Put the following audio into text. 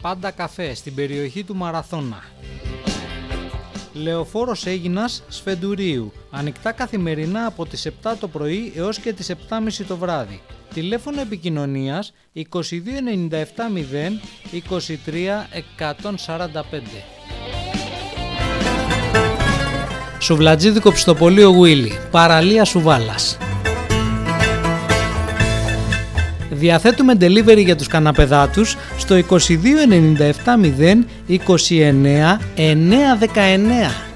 Πάντα καφέ στην περιοχή του Μαραθώνα. Λεωφόρος Αίγινας Σφεντουρίου. Ανοιχτά καθημερινά από τις 7 το πρωί έως και τις 7.30 το βράδυ. Τηλέφωνο επικοινωνίας 2297 0 23 145. Σουβλατζίδικο Ψητοπολείο Γουίλι. Παραλία Σουβάλας. Διαθέτουμε delivery για τους καναπεδάτους στο 2297 0 29 919.